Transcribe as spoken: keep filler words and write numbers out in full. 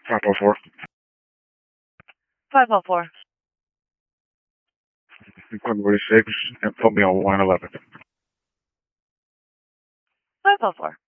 five oh four. five oh four. February sixth, and put me on one eleven. five oh four.